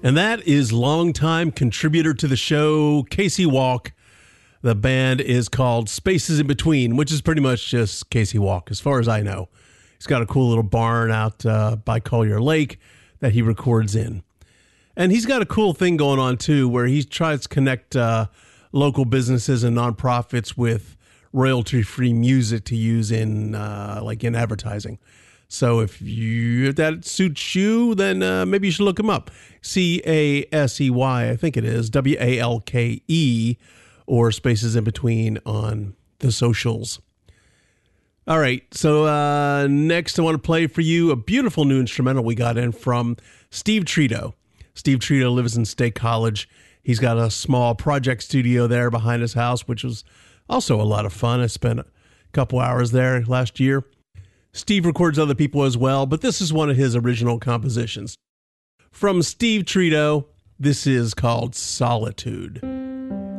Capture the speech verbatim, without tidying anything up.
And that is longtime contributor to the show, Casey Walk. The band is called Spaces in Between, which is pretty much just Casey Walk, as far as I know. He's got a cool little barn out uh, by Collier Lake that he records in. And he's got a cool thing going on, too, where he tries to connect uh, local businesses and nonprofits with royalty-free music to use in, uh, like, in advertising. So if you if that suits you, then uh, maybe you should look him up. C A S E Y, I think it is, W A L K E, or Spaces in Between on the socials. All right, so uh, next I want to play for you a beautiful new instrumental we got in from Steve Trito. Steve Trito lives in State College. He's got a small project studio there behind his house, which was also a lot of fun. I spent a couple hours there last year. Steve records other people as well, but this is one of his original compositions. From Steve Trito, this is called Solitude.